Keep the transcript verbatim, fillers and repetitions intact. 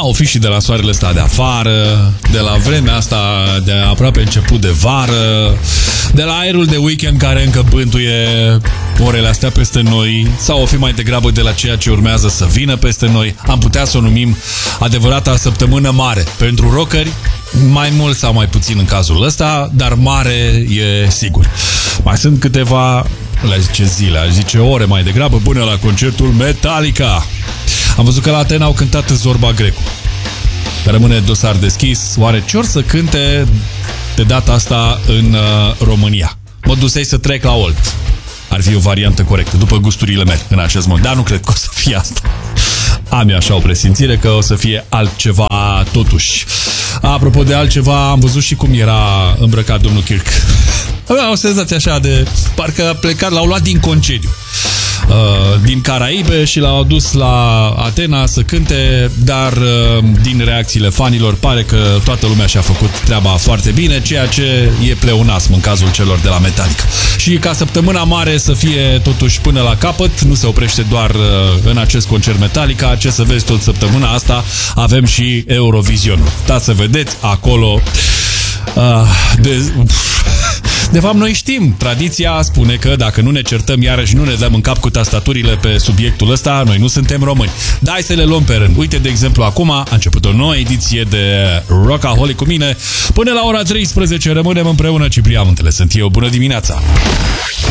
o fi și de la soarele ăsta de afară, de la vremea asta de aproape început de vară, de la aerul de weekend care încă bântuie orele astea peste noi, sau o fi mai degrabă de la ceea ce urmează să vină peste noi. Am putea să o numim adevărata săptămână mare. Pentru rockeri, mai mult sau mai puțin în cazul ăsta, dar mare e sigur. Mai sunt câteva, le zice zile, aș zice ore mai degrabă, până la concertul Metallica. Am văzut că la Atena au cântat Zorba Grecu. Rămâne dosar deschis. Oare ce or să cânte de data asta în uh, România? Mă dusei să trec la Old. Ar fi o variantă corectă, după gusturile mele în acest moment. Dar nu cred că o să fie asta. Am eu așa o presimțire că o să fie altceva totuși. Apropo de altceva, am văzut și cum era îmbrăcat domnul Kirk. Avea o senzație așa de parcă a plecat, l-au luat din concediu. Din Caraibe și l-au adus la Atena să cânte, dar din reacțiile fanilor pare că toată lumea și-a făcut treaba foarte bine, ceea ce e pleonasm în cazul celor de la Metallica. Și ca săptămâna mare să fie totuși până la capăt, nu se oprește doar în acest concert Metallica, ce să vezi tot săptămâna asta, avem și Eurovisionul. Da, să vedeți acolo uh, de... De fapt, noi știm, tradiția spune că dacă nu ne certăm iarăși, nu ne dăm în cap cu tastaturile pe subiectul ăsta, noi nu suntem români. Dar hai să le luăm pe rând. Uite, de exemplu, acum a început o nouă ediție de Rockaholic cu mine. Până la ora treisprezece rămânem împreună. Ciprian Muntele sunt eu. Bună dimineața!